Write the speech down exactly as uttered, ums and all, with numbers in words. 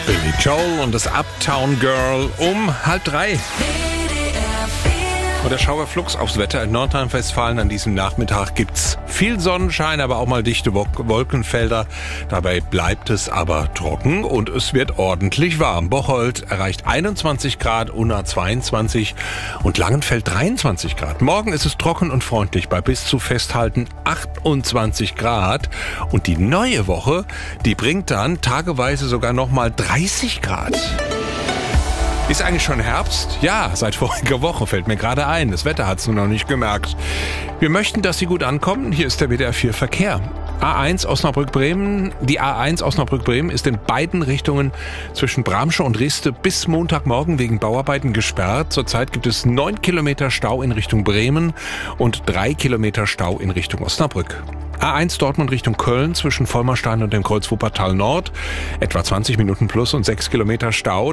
Billy Joel und das Uptown Girl um halb drei. Und der Schauerflux aufs Wetter in Nordrhein-Westfalen. An diesem Nachmittag gibt's viel Sonnenschein, aber auch mal dichte Wolkenfelder. Dabei bleibt es aber trocken und es wird ordentlich warm. Bocholt erreicht einundzwanzig Grad, Unna zweiundzwanzig und Langenfeld dreiundzwanzig Grad. Morgen ist es trocken und freundlich bei bis zu festhalten achtundzwanzig Grad. Und die neue Woche, die bringt dann tageweise sogar nochmal dreißig Grad. Ist eigentlich schon Herbst? Ja, seit voriger Woche fällt mir gerade ein. Das Wetter hat's nur noch nicht gemerkt. Wir möchten, dass Sie gut ankommen. Hier ist der W D R vier Verkehr. A eins Osnabrück-Bremen. Die A eins Osnabrück-Bremen ist in beiden Richtungen zwischen Bramsche und Riste bis Montagmorgen wegen Bauarbeiten gesperrt. Zurzeit gibt es neun Kilometer Stau in Richtung Bremen und drei Kilometer Stau in Richtung Osnabrück. A eins Dortmund Richtung Köln zwischen Vollmerstein und dem Kreuz Wuppertal Nord. Etwa zwanzig Minuten plus und sechs Kilometer Stau.